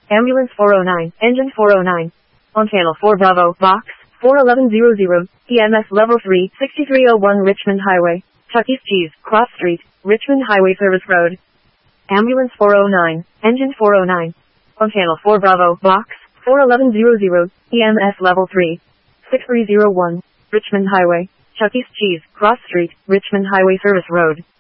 Ambulance 409, Engine 409. On Channel 4 Bravo, Box 41100, EMS Level 3, 6301 Richmond Highway, Chuck E. Cheese, Cross Street, Richmond Highway Service Road. Ambulance 409, Engine 409. On Channel 4 Bravo, Box 41100, EMS Level 3, 6301, Richmond Highway, Chuck E. Cheese, Cross Street, Richmond Highway Service Road.